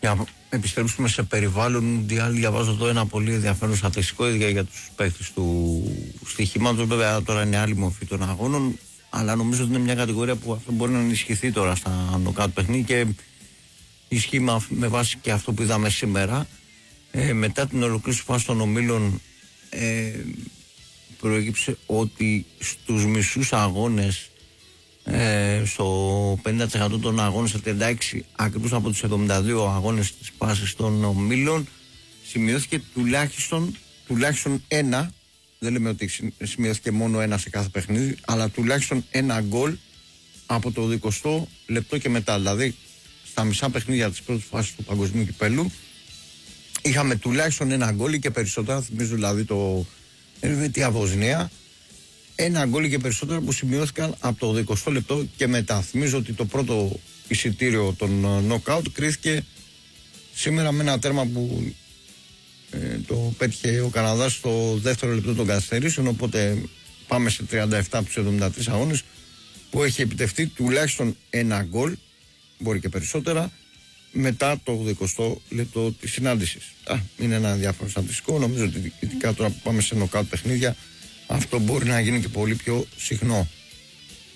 Για να επιστρέψουμε σε περιβάλλον Μουντιάλ, διαβάζω εδώ ένα πολύ ενδιαφέρον στατιστικό, ίδια για τους παίκτες του στοιχήματος. Βέβαια τώρα είναι άλλη μορφή των αγώνων, αλλά νομίζω ότι είναι μια κατηγορία που αυτό μπορεί να ενισχυθεί τώρα στα νοκάουτ παιχνίδι και ισχύει με βάση και αυτό που είδαμε σήμερα. Μετά την ολοκλήρωση φάση των ομίλων, προέκυψε ότι στους μισούς αγώνες, στο 50% των αγώνων, σε 36 ακριβώς από τους 72 αγώνες της φάσης των ομίλων, σημειώθηκε τουλάχιστον ένα, δεν λέμε ότι σημειώθηκε μόνο ένα σε κάθε παιχνίδι, αλλά τουλάχιστον ένα γκολ από το 20 λεπτό και μετά. Δηλαδή στα μισά παιχνίδια της πρώτης φάσης του παγκοσμίου κυπέλου είχαμε τουλάχιστον ένα γκολ και περισσότερα. Θυμίζω δηλαδή το Ελβετία-Βοσνία, ένα γκολ και περισσότερα που σημειώθηκαν από το 20 λεπτό και μετά. Θυμίζω ότι το πρώτο εισιτήριο των knockout κρίθηκε σήμερα με ένα τέρμα που το πέτυχε ο Καναδάς στο δεύτερο λεπτό των καθυστερήσεων, οπότε πάμε σε 37 από τους 73 αγώνες που έχει επιτευχθεί τουλάχιστον ένα γκολ, μπορεί και περισσότερα, μετά το 20 λεπτό της συνάντησης. Είναι ένα ενδιαφέρον στατιστικό. Νομίζω ότι ειδικά τώρα που πάμε σε knockout παιχνίδια αυτό μπορεί να γίνει και πολύ πιο συχνό.